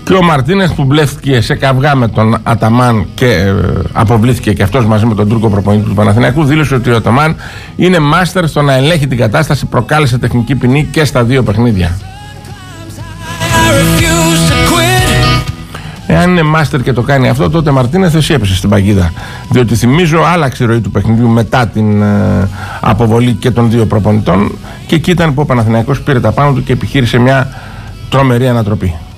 Και ο Μαρτίνεθ που μπλέφτηκε σε καυγά με τον Αταμάν και αποβλήθηκε και αυτός μαζί με τον Τούρκο προπονητή του Παναθηναϊκού, δήλωσε ότι ο Αταμάν είναι μάστερ στο να ελέγχει την κατάσταση, προκάλεσε τεχνική ποινή και στα δύο παιχνίδια. Εάν είναι μάστερ και το κάνει αυτό, τότε Μαρτίνεθ εσύ έπεσε στην παγίδα. Διότι θυμίζω, άλλαξε η ροή του παιχνιδιού μετά την αποβολή και των δύο προπονητών, και εκεί ήταν που ο Παναθηναϊκός πήρε τα πάνω του και επιχείρησε μια τρομερή ανατροπή.